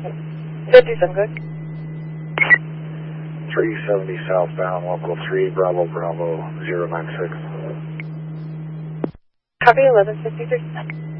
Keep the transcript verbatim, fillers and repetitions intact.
fifty-seven, good. three seventy southbound, local three, Bravo, Bravo, zero nine six. Copy, eleven fifty-three.